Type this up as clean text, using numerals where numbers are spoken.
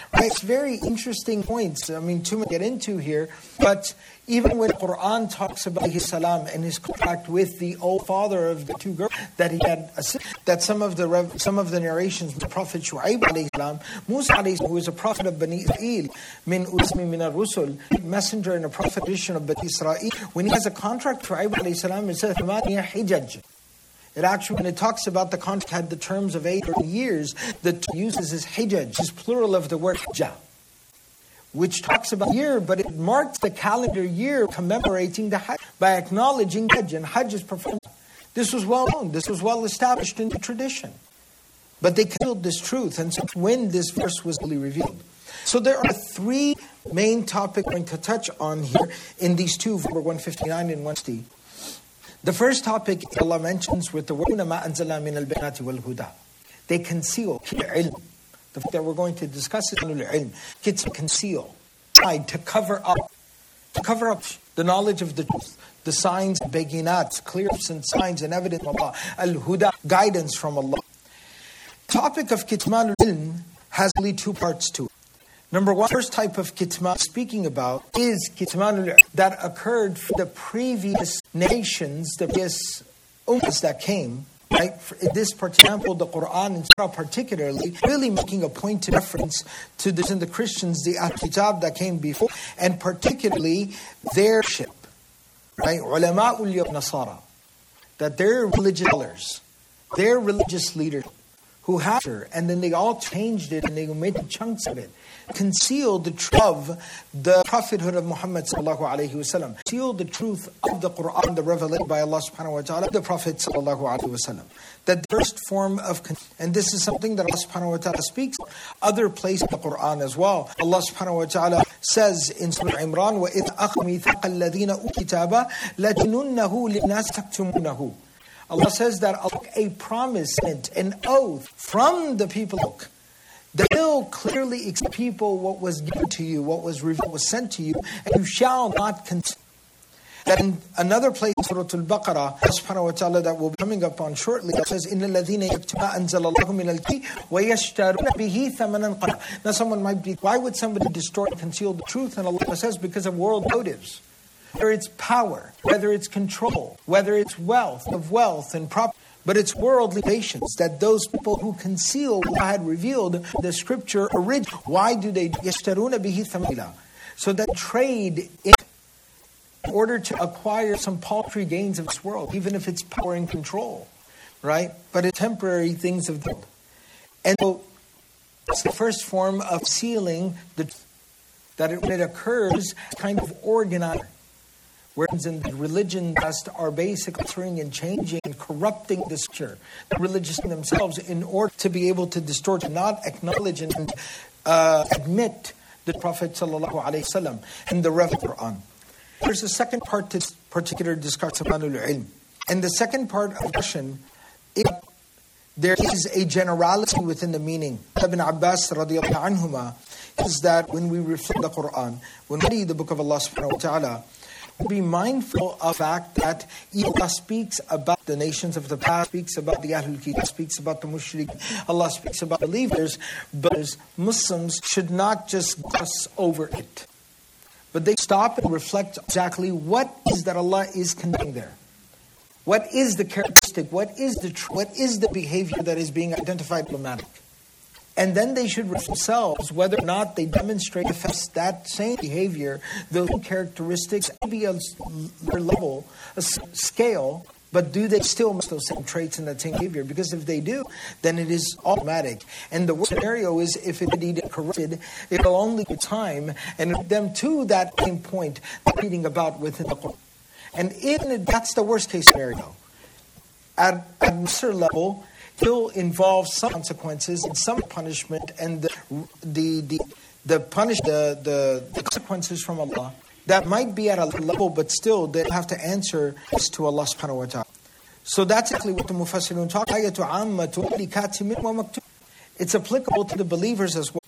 It's very interesting points. I mean, too much to get into here. But even when Quran talks about his salam and his contract with the old father of the two girls that he had assisted, that some of the narrations, the Prophet Shu'aib alayhi salam, Musa alayhi salam, who was a prophet of Bani Israel, min ar-rusul, messenger and a prophet of Bani Israel, when he has a contract for Shu'aib alayhi salam, it says, "Thamaniya hijaj." It actually, when it talks about the contract, had the terms of 8 years, the term uses is hijaj, is plural of the word hijjah, which talks about year, but it marks the calendar year commemorating the Hajj by acknowledging Hajj, and Hajj is performed. This was well known, this was well established in the tradition. But they concealed this truth, and so when this verse was fully revealed. So there are 3 main topics I'm going to touch on here in these two, verse 159 and 160. The first topic Allah mentions with the word مَا أَنزَلْنَا مِنَ الْبَيِّنَاتِ وَالْهُدَى. They conceal ilm. The fact that we're going to discuss is ilm. Kids conceal, hide, to cover up the knowledge of the truth, the signs, bayinat, clear and signs and evidence from Allah, al-huda, guidance from Allah. The topic of kitmanul ilm has only 2 parts to it. Number 1, first type of kitman speaking about is kitmanul that occurred for the previous nations, the previous ummahs that came, right? For this, for example, the Quran and Surah particularly, really making a point of reference to this in the Christians, the Al-Kitab that came before, and particularly their ship, right? Ulama'ul Nasara, that their religious scholars, their religious leaders, who had her, and then they all changed it and they made chunks of it, concealed the truth of the prophethood of Muhammad sallallahu alaihi wasallam, concealed the truth of the Quran, the revelation by Allah subhanahu wa ta'ala, the Prophet sallallahu alaihi wasallam. That the first form of, and this is something that Allah subhanahu wa ta'ala speaks other places in the Quran as well. Allah subhanahu wa ta'ala says in Surah Imran, وَإِذْ أَخْذَ مِيثَاقَ الَّذِينَ أُوتُوا الْكِتَابَ لَتُنُنَّهُ لِلنَّاسِ تَكْتُمُونَهُ. Allah says that a promise and an oath from the people that will clearly explain people what was given to you, what was revealed, was sent to you, and you shall not conceal. That in another place in Surah Al-Baqarah, Allah subhanahu wa ta'ala, that will be coming up on shortly, it says, إِنَّ الَّذِينَ يَكْتُمُونَ أَنزَلَ اللَّهُ مِنَ الْكِتَابِ وَيَشْتَرُونَ بِهِ ثَمَنًا قَلِيلًا. Now someone might be, why would somebody distort and conceal the truth? And Allah says, because of world motives. Whether it's power, whether it's control, whether it's wealth and property, but it's worldly patience, that those people who conceal what God had revealed, the scripture original. Why do they? يَشْتَرُونَ بِهِ ثَمَنًا. So that trade in order to acquire some paltry gains of this world, even if it's power and control, right? But it's temporary things of the world. And so it's the first form of sealing that when it occurs, kind of organized. Whereas in the religion just are basically altering and changing and corrupting the scripture, the religious themselves, in order to be able to distort and not acknowledge and admit the Prophet ﷺ in the Quran. There's a second part to this particular discussion of ilm. And the second part of the question is there is a generality within the meaning. Ibn Abbas radiallahu anhuma is that when we reflect the Quran, when we read the book of Allah subhanahu wa ta'ala, be mindful of the fact that Allah speaks about the nations of the past, speaks about the Ahlul Kitab, speaks about the Mushrik, Allah speaks about believers, but Muslims should not just gloss over it. But they stop and reflect exactly what is that Allah is conveying there. What is the characteristic, what is the behavior that is being identified problematic? And then they should reflect themselves whether or not they demonstrate that same behavior, those characteristics, maybe a level, a scale, but do they still have those same traits and that same behavior? Because if they do, then it is automatic. And the worst scenario is if it indeed corrupted, it will only take time and them to that same point they're reading about within the Quran. And even that's the worst case scenario. At a certain level, still involves some consequences and some punishment, and the consequences from Allah that might be at a level, but still they have to answer this to Allah subhanahu wa ta'ala. So that's exactly what the Mufassirun talk. It's applicable to the believers as well.